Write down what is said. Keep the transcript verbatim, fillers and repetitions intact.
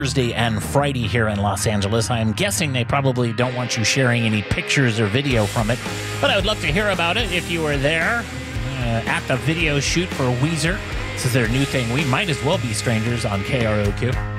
Thursday and Friday here in Los Angeles. I'm guessing they probably don't want you sharing any pictures or video from it, but I would love to hear about it if you were there uh, at the video shoot for Weezer. This is their new thing. We might as well be strangers on K R O Q.